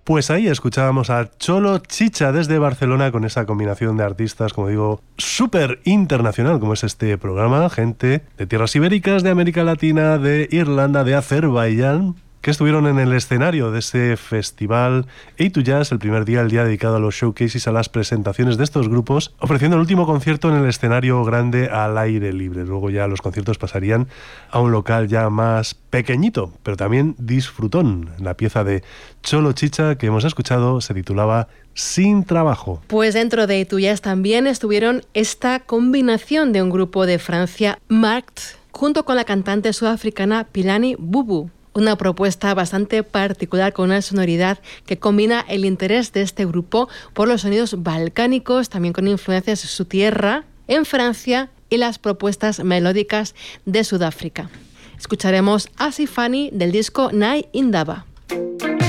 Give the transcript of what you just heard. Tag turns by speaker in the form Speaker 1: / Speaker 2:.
Speaker 1: Pues ahí escuchábamos a Cholo Chicha desde Barcelona con esa combinación de artistas, como digo, súper internacional como es este programa. Gente de tierras ibéricas, de América Latina, de Irlanda, de Azerbaiyán, que estuvieron en el escenario de ese festival A2Jazz, el primer día, el día dedicado a los showcases, a las presentaciones de estos grupos, ofreciendo el último concierto en el escenario grande al aire libre. Luego ya los conciertos pasarían a un local ya más pequeñito, pero también disfrutón. La pieza de Cholo Chicha que hemos escuchado se titulaba Sin Trabajo.
Speaker 2: Pues dentro de A2Jazz también estuvieron esta combinación de un grupo de Francia, Markt, junto con la cantante sudafricana Philani Bubu. Una propuesta bastante particular con una sonoridad que combina el interés de este grupo por los sonidos balcánicos, también con influencias de su tierra, en Francia, y las propuestas melódicas de Sudáfrica. Escucharemos Asifani del disco Nai Indaba.